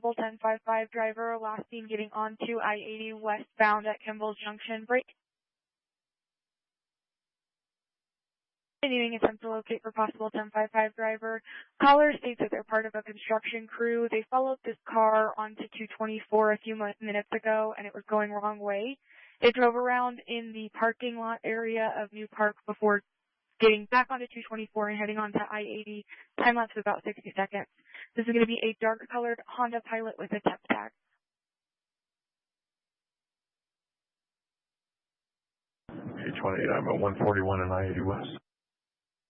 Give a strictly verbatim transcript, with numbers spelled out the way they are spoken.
possible ten five five driver, last seen getting onto I eighty westbound at Kimball Junction. Break. Continuing attempt to locate for possible ten five five driver. Caller states that they're part of a construction crew. They followed this car onto two twenty-four a few minutes ago, and it was going wrong way. It drove around in the parking lot area of New Park before getting back onto two twenty-four and heading onto I eighty. Time lapse of about sixty seconds. This is going to be a dark colored Honda Pilot with a temp tag. eight twenty-eight, I'm at one forty-one and I eighty west.